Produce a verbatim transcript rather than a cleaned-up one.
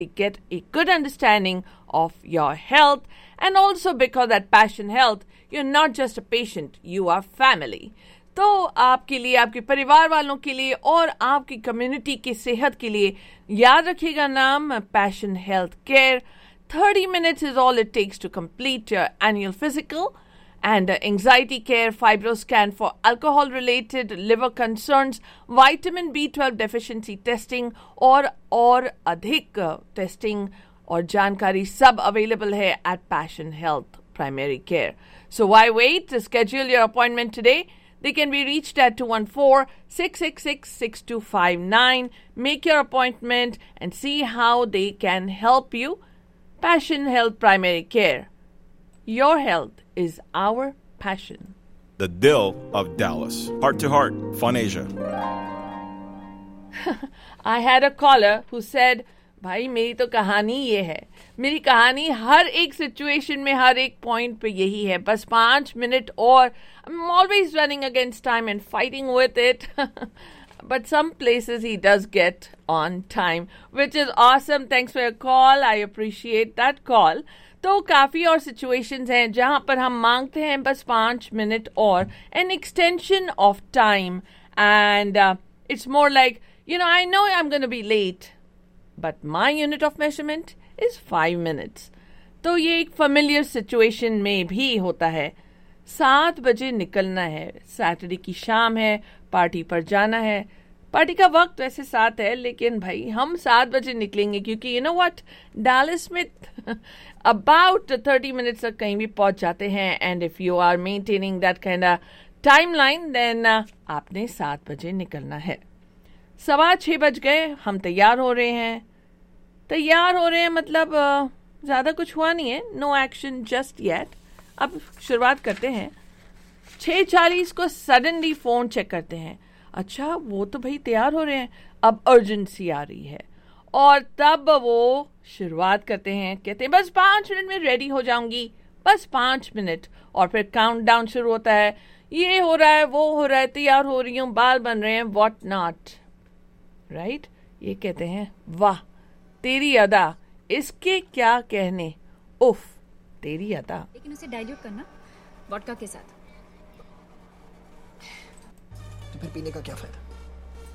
get a good understanding of your health, and also because at Passion Health you're not just a patient, you are family. तो आपके लिए, आपके परिवार वालों के लिए और आपकी कम्युनिटी की सेहत के लिए याद रखिएगा नाम Passion Health Care. thirty minutes is all it takes to complete your annual physical and uh, anxiety care, fibroscan for alcohol-related liver concerns, vitamin B twelve deficiency testing और और अधिक टेस्टिंग और जानकारी सब अवेलेबल है at Passion Health Primary Care. So why wait? Schedule your appointment today. They can be reached at two one four, six six six, six two five nine. Make your appointment and see how they can help you. Passion Health Primary Care. Your health is our passion. The Dill of Dallas. Heart to Heart, Fun Asia. I had a caller who said, भाई मेरी तो कहानी ये है, मेरी कहानी हर एक situation में हर एक पॉइंट पे यही है, बस पाँच मिनट और I'm always running against time and fighting with it. But some places he does get on time, which is awesome. Thanks for your call. I appreciate that call. तो काफ़ी और सिचुएशंस हैं जहाँ पर हम मांगते हैं बस पाँच मिनट और an extension of time, and uh, it's more like, you know, I know I'm going to be late, but my unit of measurement is five minutes. तो ये एक familiar situation में भी होता है. सात बजे निकलना है, सैटरडे की शाम है, पार्टी पर जाना है. पार्टी का वक्त वैसे सात है, लेकिन भाई हम सात बजे निकलेंगे क्योंकि यू नो व्हाट, डालस में अबाउट थर्टी मिनट्स तक कहीं भी पहुंच जाते हैं. And if you are maintaining that kind of time line, then आपने सात बजे निकलना है. सवा छः बज गए, हम तैयार हो रहे हैं. तैयार हो रहे हैं मतलब ज़्यादा कुछ हुआ नहीं है, नो एक्शन जस्ट येट. अब शुरुआत करते हैं. छः चालीस को सडनली फ़ोन चेक करते हैं. अच्छा, वो तो भाई तैयार हो रहे हैं, अब अर्जेंसी आ रही है. और तब वो शुरुआत करते हैं, कहते हैं बस पाँच मिनट में रेडी हो जाऊंगी, बस पाँच मिनट. और फिर काउंट डाउन शुरू होता है, ये हो रहा है, वो हो रहा है, तैयार हो रही हूँ, बाल बन रहे हैं, व्हाट नॉट, राइट. ये कहते हैं वाह तेरी अदा, इसके क्या कहने, उफ तेरी अदा. लेकिन उसे डाइल्यूट करना वोडका के साथ. तो फिर पीने का क्या फायदा?